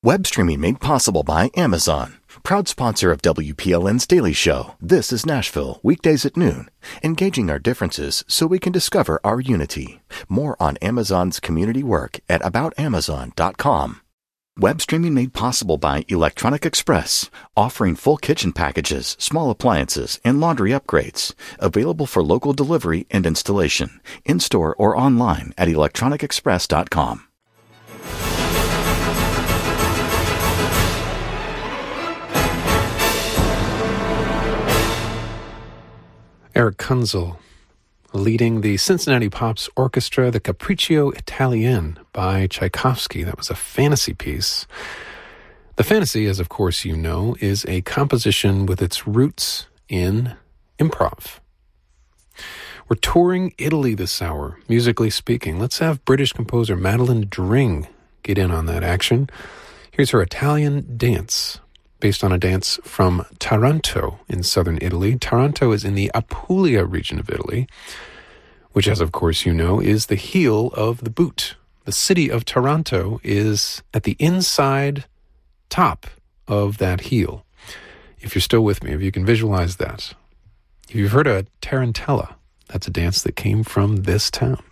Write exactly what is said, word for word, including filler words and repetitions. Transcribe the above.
Web streaming made possible by Amazon. Proud sponsor of W P L N's Daily Show. This is Nashville, weekdays at noon. Engaging our differences so we can discover our unity. More on Amazon's community work at about amazon dot com. Web streaming made possible by Electronic Express, offering full kitchen packages, small appliances, and laundry upgrades. Available for local delivery and installation, in-store or online at electronic express dot com. Eric Kunzel leading the Cincinnati Pops Orchestra, the Capriccio Italien by Tchaikovsky. That was a fantasy piece. The fantasy, as of course you know, is a composition with its roots in improv. We're touring Italy this hour, musically speaking. Let's have British composer Madeline Dring get in on that action. Here's her Italian dance, based on a dance from Taranto in southern Italy. Taranto is in the Apulia region of Italy, which, as of course you know, is the heel of the boot. The city of Taranto is at the inside top of that heel. If you're still with me, if you can visualize that. If you've heard a tarantella, that's a dance that came from this town.